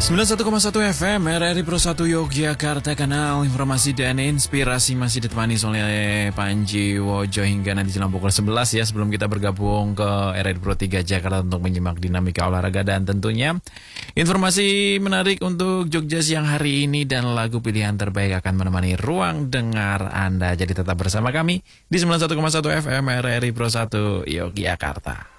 91,1 FM RRI Pro 1 Yogyakarta, kanal informasi dan inspirasi masih ditemani oleh Panji Wojo hingga nanti jelang pukul 11 ya, sebelum kita bergabung ke RRI Pro 3 Jakarta untuk menyimak dinamika olahraga dan tentunya informasi menarik untuk Jogja siang hari ini, dan lagu pilihan terbaik akan menemani ruang dengar Anda. Jadi tetap bersama kami di 91,1 FM RRI Pro 1 Yogyakarta.